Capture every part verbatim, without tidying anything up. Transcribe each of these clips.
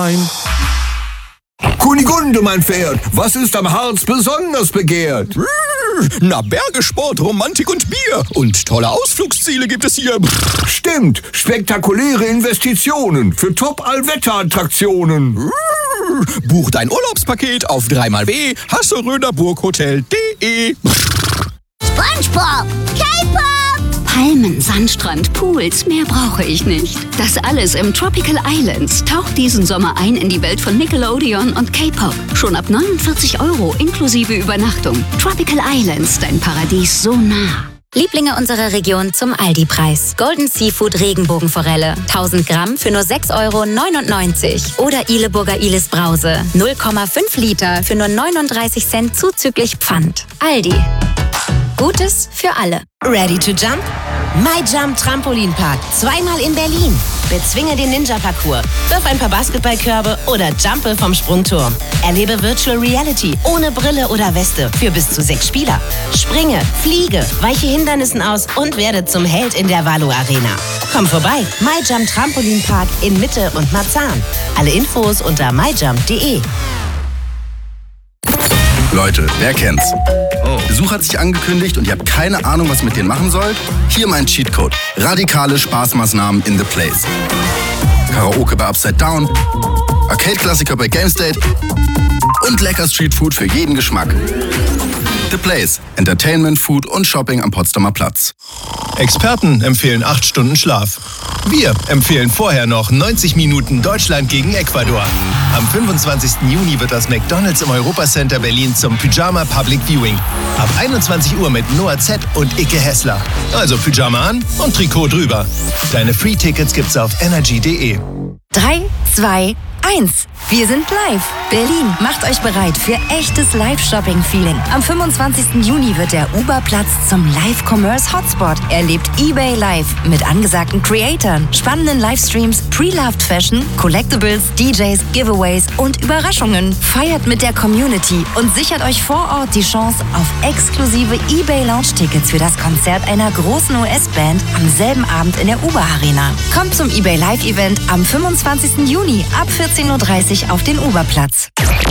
sein. Kunigunde, mein Pferd, was ist am Harz besonders begehrt? Na, Berge, Sport, Romantik und Bier. Und tolle Ausflugsziele gibt es hier. Stimmt, spektakuläre Investitionen für Top-Allwetter-Attraktionen. Buch dein Urlaubspaket auf dreimal w hasseröder burghotel punkt de. SpongeBob, K-Pop! Palmen, Sandstrand, Pools, mehr brauche ich nicht. Das alles im Tropical Islands. Taucht diesen Sommer ein in die Welt von Nickelodeon und K-Pop. Schon ab neunundvierzig Euro inklusive Übernachtung. Tropical Islands, dein Paradies so nah. Lieblinge unserer Region zum Aldi-Preis. Golden Seafood Regenbogenforelle. tausend Gramm für nur sechs Euro neunundneunzig. Oder Ileburger Ilis Brause. null Komma fünf Liter für nur neununddreißig Cent zuzüglich Pfand. Aldi. Gutes für alle. Ready to jump? MyJump Trampolinpark. Zweimal in Berlin. Bezwinge den Ninja-Parcours. Wirf ein paar Basketballkörbe oder jumpe vom Sprungturm. Erlebe Virtual Reality ohne Brille oder Weste für bis zu sechs Spieler. Springe, fliege, weiche Hindernissen aus und werde zum Held in der Valo Arena. Komm vorbei. MyJump Trampolinpark in Mitte und Marzahn. Alle Infos unter my jump punkt de. Leute, wer kennt's? Oh. Besuch hat sich angekündigt und ihr habt keine Ahnung, was ihr mit denen machen sollt? Hier mein Cheatcode. Radikale Spaßmaßnahmen in the place. Karaoke bei Upside Down, Arcade-Klassiker bei GameState und lecker Streetfood für jeden Geschmack. The Place. Entertainment, Food und Shopping am Potsdamer Platz. Experten empfehlen acht Stunden Schlaf. Wir empfehlen vorher noch neunzig Minuten Deutschland gegen Ecuador. Am fünfundzwanzigsten Juni wird das McDonald's im Europacenter Berlin zum Pyjama Public Viewing. Ab einundzwanzig Uhr mit Noah Z und Icke Hessler. Also Pyjama an und Trikot drüber. Deine Free-Tickets gibt's auf energy punkt de. drei, zwei, eins. Wir sind live. Berlin, macht euch bereit für echtes Live-Shopping-Feeling. Am fünfundzwanzigsten Juni wird der Uberplatz zum Live-Commerce-Hotspot. Erlebt eBay Live mit angesagten Creatoren, spannenden Livestreams, Pre-Loved Fashion, Collectibles, D Js, Giveaways und Überraschungen. Feiert mit der Community und sichert euch vor Ort die Chance auf exklusive eBay Lounge-Tickets für das Konzert einer großen U S-Band am selben Abend in der Uber-Arena. Kommt zum eBay Live-Event am fünfundzwanzigsten Juni ab vierzehn Uhr dreißig auf den Uberplatz.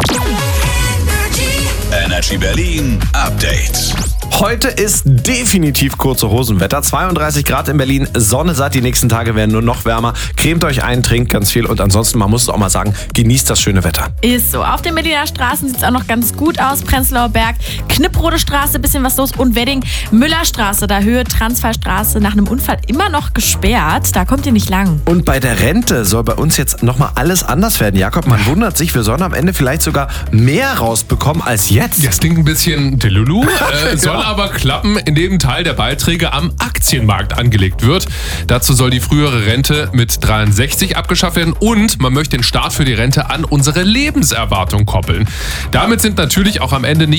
Energy Berlin Update. Heute ist definitiv kurze Hosenwetter. zweiunddreißig Grad in Berlin, Sonne satt, die nächsten Tage werden nur noch wärmer. Cremt euch ein, trinkt ganz viel und ansonsten, man muss es auch mal sagen, genießt das schöne Wetter. Ist so. Auf den Berliner Straßen sieht es auch noch ganz gut aus. Prenzlauer Berg, Knipprode Straße, bisschen was los und Wedding, Müllerstraße, da Höhe Transfallstraße nach einem Unfall immer noch gesperrt. Da kommt ihr nicht lang. Und bei der Rente soll bei uns jetzt nochmal alles anders werden. Jakob, man wundert sich, wir sollen am Ende vielleicht sogar mehr rausbekommen als jetzt. Das klingt ein bisschen delulu, äh, soll ja. aber klappen, indem ein Teil der Beiträge am Aktienmarkt angelegt wird. Dazu soll die frühere Rente mit dreiundsechzig abgeschafft werden und man möchte den Start für die Rente an unsere Lebenserwartung koppeln. Damit sind natürlich auch am Ende nicht